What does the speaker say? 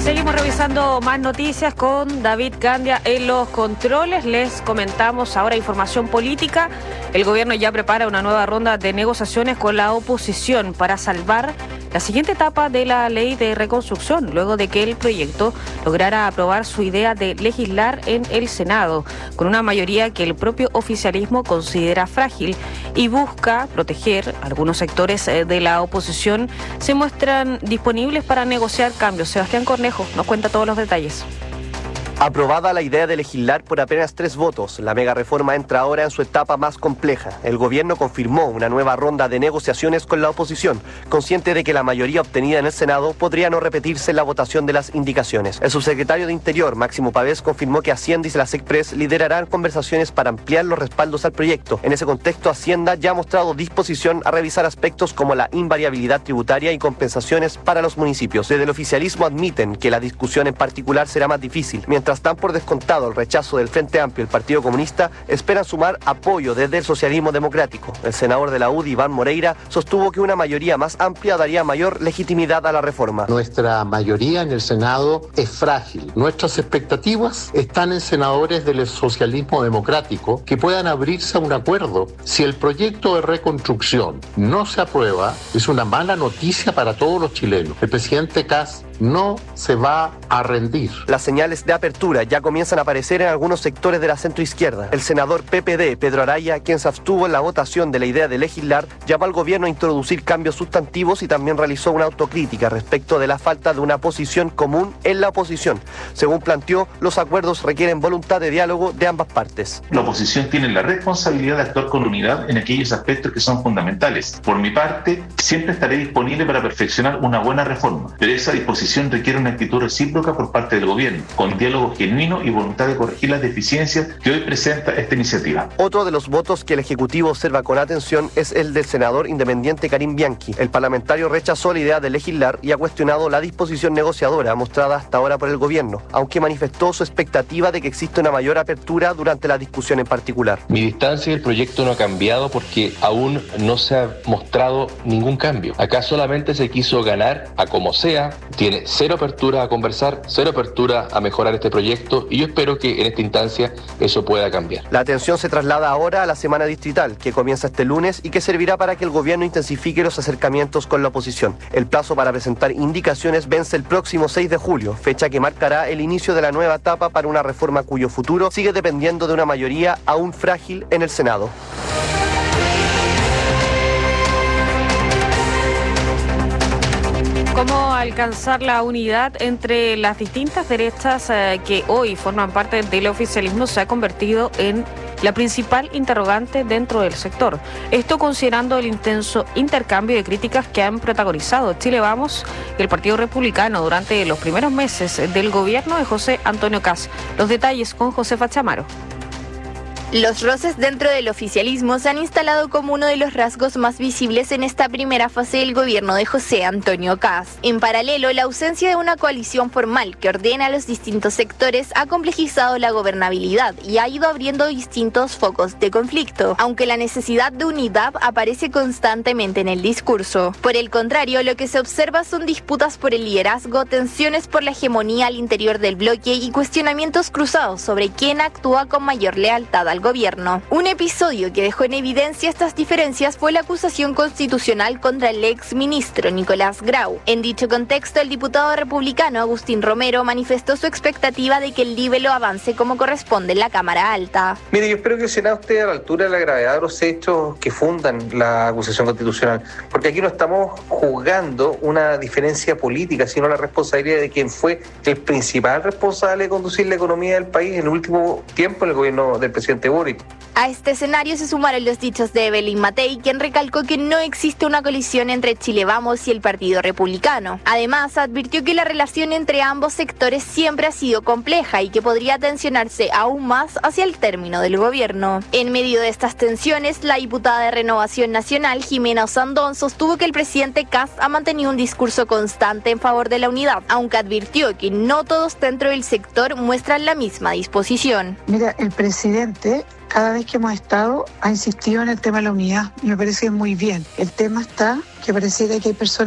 Seguimos revisando más noticias con David Candia en los controles. Les comentamos ahora información política. El gobierno ya prepara una nueva ronda de negociaciones con la oposición para salvar la siguiente etapa de la ley de reconstrucción, luego de que el proyecto lograra aprobar su idea de legislar en el Senado, con una mayoría que el propio oficialismo considera frágil y busca proteger. Algunos sectores de la oposición se muestran disponibles para negociar cambios. Sebastián Cornejo nos cuenta todos los detalles. Aprobada la idea de legislar por apenas 3 votos, la mega reforma entra ahora en su etapa más compleja. El gobierno confirmó una nueva ronda de negociaciones con la oposición, consciente de que la mayoría obtenida en el Senado podría no repetirse en la votación de las indicaciones. El subsecretario de Interior, Máximo Pavés, confirmó que Hacienda y la SECPRES liderarán conversaciones para ampliar los respaldos al proyecto. En ese contexto, Hacienda ya ha mostrado disposición a revisar aspectos como la invariabilidad tributaria y compensaciones para los municipios. Desde el oficialismo admiten que la discusión en particular será más difícil. Mientras dan por descontado el rechazo del Frente Amplio y el Partido Comunista, esperan sumar apoyo desde el socialismo democrático. El senador de la UDI, Iván Moreira, sostuvo que una mayoría más amplia daría mayor legitimidad a la reforma. Nuestra mayoría en el Senado es frágil. Nuestras expectativas están en senadores del socialismo democrático que puedan abrirse a un acuerdo. Si el proyecto de reconstrucción no se aprueba, es una mala noticia para todos los chilenos. El presidente Kast no se va a rendir. Las señales de apertura ya comienzan a aparecer en algunos sectores de la centroizquierda. El senador PPD, Pedro Araya, quien se abstuvo en la votación de la idea de legislar, llamó al gobierno a introducir cambios sustantivos y también realizó una autocrítica respecto de la falta de una posición común en la oposición. Según planteó, los acuerdos requieren voluntad de diálogo de ambas partes. La oposición tiene la responsabilidad de actuar con unidad en aquellos aspectos que son fundamentales. Por mi parte, siempre estaré disponible para perfeccionar una buena reforma, pero esa disposición requiere una actitud recíproca por parte del gobierno, con diálogo genuino y voluntad de corregir las deficiencias que hoy presenta esta iniciativa. Otro de los votos que el Ejecutivo observa con atención es el del senador independiente Karim Bianchi. El parlamentario rechazó la idea de legislar y ha cuestionado la disposición negociadora mostrada hasta ahora por el gobierno, aunque manifestó su expectativa de que exista una mayor apertura durante la discusión en particular. Mi distancia del proyecto no ha cambiado porque aún no se ha mostrado ningún cambio. Acá solamente se quiso ganar a como sea. Tiene cero apertura a conversar, cero apertura a mejorar este proyecto y yo espero que en esta instancia eso pueda cambiar. La atención se traslada ahora a la semana distrital, que comienza este lunes y que servirá para que el gobierno intensifique los acercamientos con la oposición. El plazo para presentar indicaciones vence el próximo 6 de julio, fecha que marcará el inicio de la nueva etapa para una reforma cuyo futuro sigue dependiendo de una mayoría aún frágil en el Senado. ¿Cómo alcanzar la unidad entre las distintas derechas que hoy forman parte del oficialismo se ha convertido en la principal interrogante dentro del sector? Esto considerando el intenso intercambio de críticas que han protagonizado Chile Vamos y el Partido Republicano durante los primeros meses del gobierno de José Antonio Kast. Los detalles con Josefa Chamaro. Los roces dentro del oficialismo se han instalado como uno de los rasgos más visibles en esta primera fase del gobierno de José Antonio Kast. En paralelo, la ausencia de una coalición formal que ordena a los distintos sectores ha complejizado la gobernabilidad y ha ido abriendo distintos focos de conflicto, aunque la necesidad de unidad aparece constantemente en el discurso. Por el contrario, lo que se observa son disputas por el liderazgo, tensiones por la hegemonía al interior del bloque y cuestionamientos cruzados sobre quién actúa con mayor lealtad al gobierno. Un episodio que dejó en evidencia estas diferencias fue la acusación constitucional contra el ex ministro Nicolás Grau. En dicho contexto, el diputado republicano Agustín Romero manifestó su expectativa de que el libelo avance como corresponde en la Cámara Alta. Mire, yo espero que el Senado esté a la altura de la gravedad de los hechos que fundan la acusación constitucional, porque aquí no estamos juzgando una diferencia política, sino la responsabilidad de quien fue el principal responsable de conducir la economía del país en el último tiempo en el gobierno del presidente Boric. A este escenario se sumaron los dichos de Evelyn Matei, quien recalcó que no existe una colisión entre Chile Vamos y el Partido Republicano. Además, advirtió que la relación entre ambos sectores siempre ha sido compleja y que podría tensionarse aún más hacia el término del gobierno. En medio de estas tensiones, la diputada de Renovación Nacional, Jimena Osandón, sostuvo que el presidente Kast ha mantenido un discurso constante en favor de la unidad, aunque advirtió que no todos dentro del sector muestran la misma disposición. Mira, el presidente cada vez que hemos estado ha insistido en el tema de la unidad y me parece muy bien. El tema está que pareciera que hay personas